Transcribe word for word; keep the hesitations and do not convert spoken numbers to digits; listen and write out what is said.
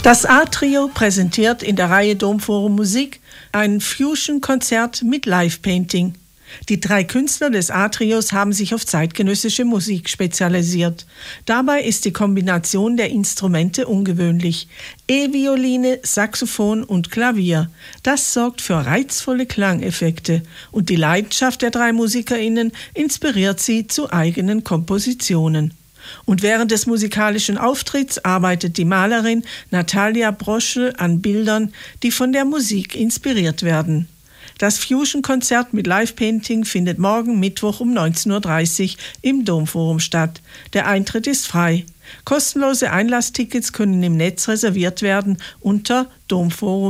Das A-Trio präsentiert in der Reihe Domforum Musik ein Fusion-Konzert mit Live-Painting. Die drei Künstler des A-Trios haben sich auf zeitgenössische Musik spezialisiert. Dabei ist die Kombination der Instrumente ungewöhnlich. E-Violine, Saxophon und Klavier. Das sorgt für reizvolle Klangeffekte. Und die Leidenschaft der drei MusikerInnen inspiriert sie zu eigenen Kompositionen. Und während des musikalischen Auftritts arbeitet die Malerin Natalia Broschel an Bildern, die von der Musik inspiriert werden. Das Fusion-Konzert mit Live-Painting findet morgen Mittwoch um neunzehn Uhr dreißig im Domforum statt. Der Eintritt ist frei. Kostenlose Einlasstickets können im Netz reserviert werden unter domforum.